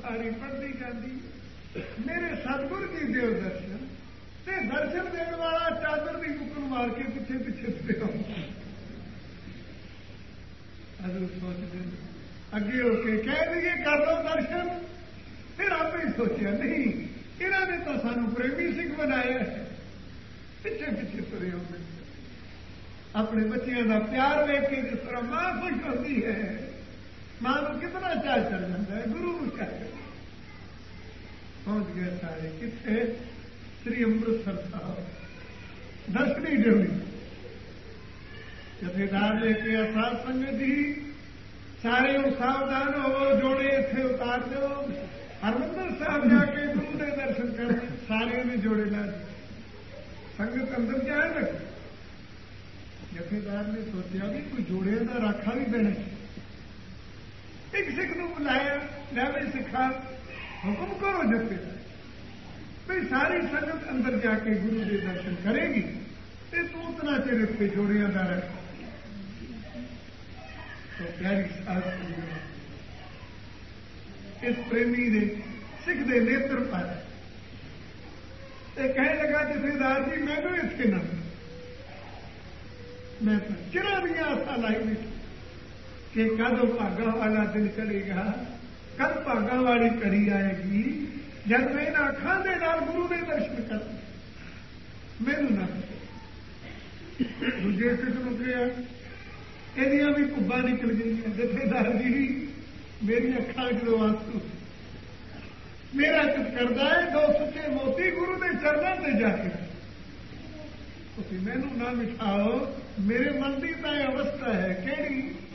ਸਾਰੀ ਪੜ੍ਹਦੀ ਜਾਂਦੀ। ਮੇਰੇ ਸਤਿਗੁਰ ਜੀ ਦਿਓ ਦਰਸ਼ਨ, ਤੇ ਦਰਸ਼ਨ ਦੇਣ ਵਾਲਾ ਚਾਦਰ ਦੀ ਮੁੱਕਣ ਮਾਰ ਕੇ ਪਿੱਛੇ ਪਿੱਛੇ ਤੁਰਿਆ। ਅਜੂ ਸੋਚਦੇ ਅੱਗੇ ਹੋ ਕੇ ਕਹਿ ਦਈਏ ਕਰ ਲਓ ਦਰਸ਼ਨ। ਫਿਰ ਆਪੇ ਹੀ ਸੋਚਿਆ ਨਹੀਂ, ਇਹਨਾਂ ਨੇ ਤਾਂ ਸਾਨੂੰ ਪ੍ਰੇਮੀ ਸਿੰਘ ਬਣਾਇਆ ਹੈ, ਪਿੱਛੇ ਪਿੱਛੇ ਤੁਰੇ ਹੁੰਦੇ। ਆਪਣੇ ਬੱਚਿਆਂ ਦਾ ਪਿਆਰ ਵੇਖ ਕੇ ਜਿਸ ਤਰ੍ਹਾਂ ਮਾਂ ਖੁਸ਼ ਹੁੰਦੀ ਹੈ, ਮਾਂ ਨੂੰ ਕਿਤਨਾ ਚਾਅ ਚੜ ਜਾਂਦਾ ਹੈ, ਗੁਰੂ ਨੂੰ ਚਾਅ ਚੜ। ਪਹੁੰਚ ਗਏ ਸਾਰੇ ਕਿੱਥੇ? ਸ੍ਰੀ ਅੰਮ੍ਰਿਤਸਰ ਸਾਹਿਬ ਦਰਸ਼ਨੀ ਡਿਉਢੀ। ਜਥੇਦਾਰ ਲੈ ਕੇ ਸਾਧ ਸੰਗਤ ਜੀ ਸਾਰੇ ਸਾਵਧਾਨ ਹੋਵੋ, ਜੋੜੇ ਇੱਥੇ ਉਤਾਰ ਦਿਓ। ਹਰਿਮੰਦਰ ਸਾਹਿਬ ਜਾ ਕੇ ਗੁਰੂ ਦੇ ਦਰਸ਼ਨ ਕਰਨੇ। ਸਾਰਿਆਂ ਨੇ ਜੋੜੇ ਲਾ ਦਿੱਤੇ, ਸੰਗਤ ਅੰਦਰ ਜਾਣ ਲੱਗੀ। ਜਥੇਦਾਰ ਨੇ ਸੋਚਿਆ ਵੀ ਕੋਈ ਜੋੜਿਆਂ ਦਾ ਰਾਖਾ ਵੀ ਦੇਣਾ। ਇੱਕ ਸਿੱਖ ਨੂੰ ਬੁਲਾਇਆ, ਲੈ ਵੀ ਸਿੱਖਾ ਹੁਕਮ ਕਰੋ ਜਥੇਦਾਰ, ਵੀ ਸਾਰੀ ਸੰਗਤ ਅੰਦਰ ਜਾ ਕੇ ਗੁਰੂ ਦੇ ਦਰਸ਼ਨ ਕਰੇਗੀ ਤੇ ਤੂੰ ਉਤਨਾ ਚਿਰ ਇੱਥੇ ਜੋੜਿਆਂ ਦਾ ਰੱਖ। तो प्यारी साध इस प्रेमी ने सिख दे नेत्र पाए ते कहने लगा जथेदार जी मैनू इतने ना, मैं तो चिरा दियां आसा लाई बैठी कि कदों भागा वाला दिन चढ़ेगा, कद भागा वाली घड़ी आएगी जब मैं इन अखां दे नाल गुरु दे दर्शन कर। मैनू ना दूजे सिख नूं कहा ਇਹਦੀਆਂ ਵੀ ਭੁੱਬਾਂ ਨਿਕਲ ਗਈਆਂ। ਜਥੇਦਾਰ ਜੀ ਮੇਰੀ ਅੱਖਾਂ ਜਦੋਂ ਆਂਸੂ, ਮੇਰਾ ਚਿੱਤ ਕਰਦਾ ਹੈ ਦੋ ਸੁੱਚੇ ਮੋਤੀ ਗੁਰੂ ਦੇ ਚਰਨਾਂ ਤੇ ਜਾ ਕੇ। ਤੁਸੀਂ ਮੈਨੂੰ ਨਾ ਮਿਠਾਓ, ਮੇਰੇ ਮਨ ਦੀ ਤਾਂ ਇਹ ਅਵਸਥਾ ਹੈ। ਕਿਹੜੀ?